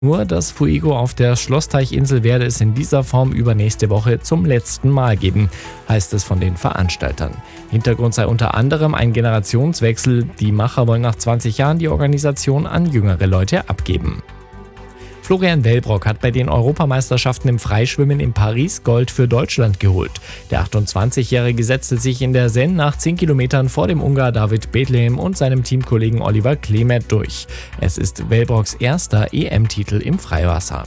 Nur das Fuego auf der Schlossteichinsel werde es in dieser Form übernächste Woche zum letzten Mal geben, heißt es von den Veranstaltern. Hintergrund sei unter anderem ein Generationswechsel. Die Macher wollen nach 20 Jahren die Organisation an jüngere Leute abgeben. Florian Wellbrock hat bei den Europameisterschaften im Freischwimmen in Paris Gold für Deutschland geholt. Der 28-Jährige setzte sich in der Seine nach 10 Kilometern vor dem Ungar David Bethlehem und seinem Teamkollegen Oliver Klemet durch. Es ist Wellbrocks erster EM-Titel im Freiwasser.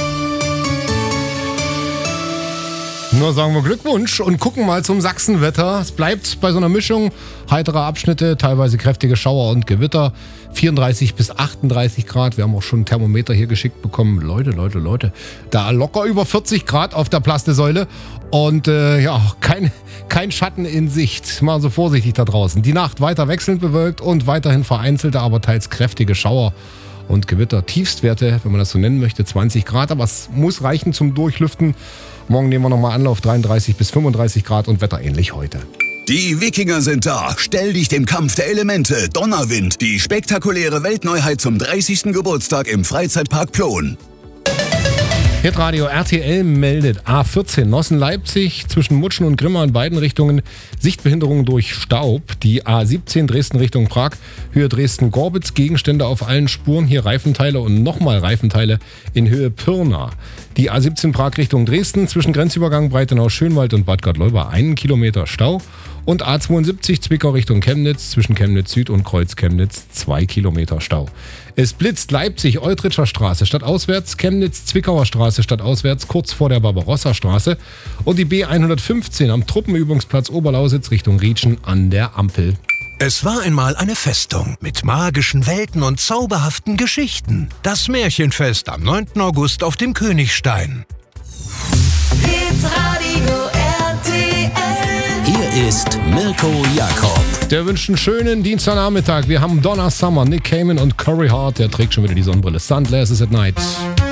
Nur sagen wir Glückwunsch und gucken mal zum Sachsenwetter. Es bleibt bei so einer Mischung heiterer Abschnitte, teilweise kräftige Schauer und Gewitter. 34 bis 38 Grad. Wir haben auch schon ein Thermometer hier geschickt bekommen. Leute. Da locker über 40 Grad auf der Plastesäule. Und kein Schatten in Sicht. Mal so vorsichtig da draußen. Die Nacht weiter wechselnd bewölkt und weiterhin vereinzelte, aber teils kräftige Schauer und Gewitter. Tiefstwerte, wenn man das so nennen möchte, 20 Grad. Aber es muss reichen zum Durchlüften. Morgen nehmen wir nochmal Anlauf, 33 bis 35 Grad und wetterähnlich heute. Die Wikinger sind da. Stell dich dem Kampf der Elemente. Donnerwind, die spektakuläre Weltneuheit zum 30. Geburtstag im Freizeitpark Plon. Hitradio RTL meldet A14 Nossen-Leipzig zwischen Mutschen und Grimma in beiden Richtungen Sichtbehinderung durch Staub. Die A17 Dresden Richtung Prag, Höhe Dresden-Gorbitz, Gegenstände auf allen Spuren, hier Reifenteile und nochmal Reifenteile in Höhe Pirna. Die A17 Prag Richtung Dresden zwischen Grenzübergang Breitenau-Schönwald und Bad Gottleuba 1 Kilometer Stau. Und A72 Zwickau Richtung Chemnitz zwischen Chemnitz Süd und Kreuz Chemnitz 2 Kilometer Stau. Es blitzt Leipzig Eutritscher Straße stadtauswärts, Chemnitz Zwickauer Straße stadtauswärts kurz vor der Barbarossa-Straße und die B115 am Truppenübungsplatz Oberlausitz Richtung Rietschen an der Ampel. Es war einmal eine Festung mit magischen Welten und zauberhaften Geschichten. Das Märchenfest am 9. August auf dem Königstein. Hier ist Mirko Jakob. Der wünscht einen schönen Dienstagnachmittag. Wir haben Donna Summer, Nick Cayman und Corey Hart. Der trägt schon wieder die Sonnenbrille. Sunglasses at Night.